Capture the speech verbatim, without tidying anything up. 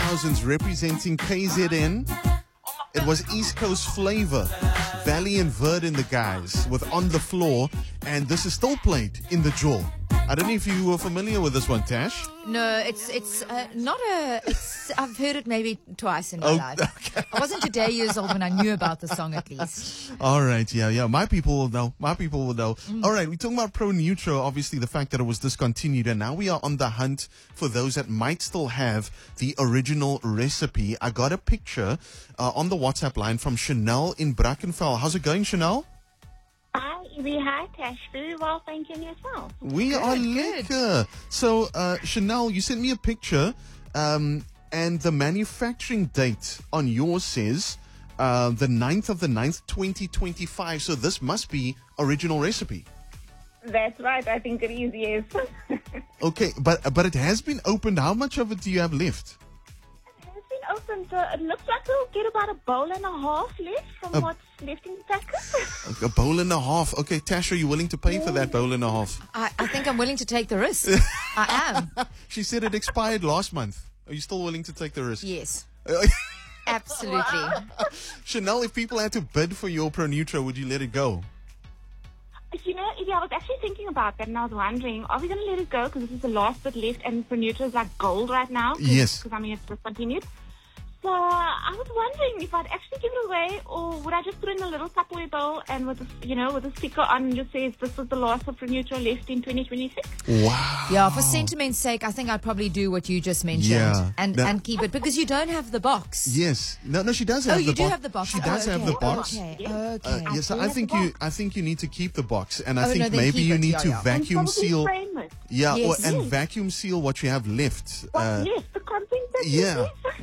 thousands representing K Z N. It was East Coast flavor. Valley and Verd in the guys with On the Floor, and this is still played in the jaw. I don't know if you were familiar with this one, Tash. No, it's it's uh, not a. It's I've heard it maybe twice in my Oh, life. okay. I wasn't a day years old when I knew about the song, at least. All right, yeah, yeah. My people will know. My people will know. Mm. All right, we're talking about Pro Nutro, obviously the fact that it was discontinued, and now we are on the hunt for those that might still have the original recipe. I got a picture uh, on the WhatsApp line from Chanel in Brackenfell. How's it going, Chanel? Hi, Evie. Hi, Tash. Very well, thank you, and yourself. We Good, are good. lekker. So, uh, Chanel, you sent me a picture, um, and the manufacturing date on yours says uh, the ninth of the ninth, twenty twenty-five. So this must be original recipe. That's right. I think it is, yes. Okay, but but it has been opened. How much of it do you have left? It's been open, so it looks like we'll get about a bowl and a half left from A- what's left in the packet. A bowl and a half. Okay, Tash, are you willing to pay for that bowl and a half? I, I think I'm willing to take the risk. I am. She said it expired last month. Are you still willing to take the risk? Yes, absolutely. Chanel, if people had to bid for your Pro Nutro, would you let it go? You know, Evie, I was actually thinking about that, and I was wondering, are we going to let it go? Because this is the last bit left, and Pronutro is like gold right now. Cause, Yes. Because, I mean, it's discontinued. So I was wondering if I'd actually give it away, or would I just put it in a little Tupperware bowl and with a, you know, with a sticker on and just says this was the last of Pronutro left in twenty twenty-six. Wow. Yeah, for sentiment's sake, I think I'd probably do what you just mentioned Yeah. and That- and keep it because you don't have the box. Yes. No, no, she does have Oh, the you box. do have the box. She does oh, have okay. the box. Okay. Yes. Okay. Uh, yes, I so do I have think the you. box. I think you need to keep the box, and I Oh, think no, then maybe keep you it. need Yeah, to yeah. vacuum and probably seal. frame it. Yeah, Yes. or, and Yes. vacuum seal what you have left. What's Uh, left? The content that yeah. you